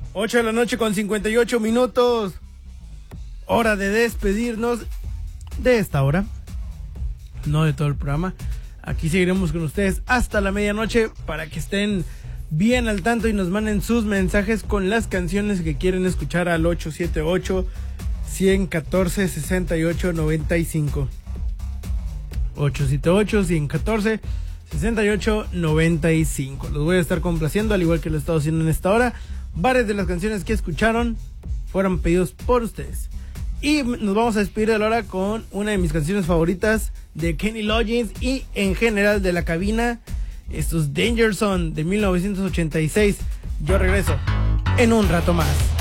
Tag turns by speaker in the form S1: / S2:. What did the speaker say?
S1: 8 de la noche con 58 minutos. Hora de despedirnos de esta hora. No de todo el programa. Aquí seguiremos con ustedes hasta la medianoche para que estén bien al tanto y nos manden sus mensajes con las canciones que quieren escuchar al 878-114-6895. 878-114-6895. Los voy a estar complaciendo, al igual que lo he estado haciendo en esta hora. Varias de las canciones que escucharon fueron pedidos por ustedes. Y nos vamos a despedir de la hora con una de mis canciones favoritas de Kenny Loggins y en general de la cabina. Estos Danger Zone de 1986. Yo regreso en un rato más.